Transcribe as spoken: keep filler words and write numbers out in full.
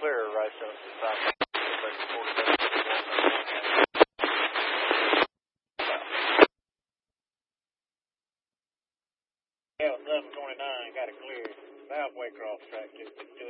clear right there. Yeah, eleven twenty-nine, got it clear. Southway cross track to, to